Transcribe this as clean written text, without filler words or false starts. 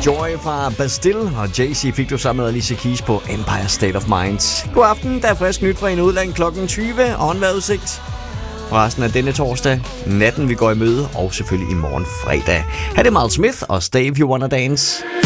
Joy fra Bastille, og Jay-Z fik du sammen med Alicia Keys på Empire State of Mind. God aften, der er frisk nyt fra en udland klokken 20, og en vejrudsigt for resten af denne torsdag, natten vi går i møde, og selvfølgelig i morgen fredag. Her er det Miles Smith og Stay If You Wanna Dance.